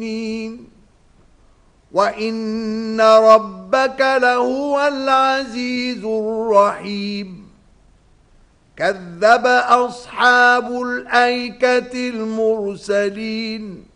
وَإِنَّ رَبَّكَ لَهُوَ الْعَزِيزُ الرَّحِيمُ كَذَّبَ أَصْحَابُ الْأَيْكَةِ الْمُرْسَلِينَ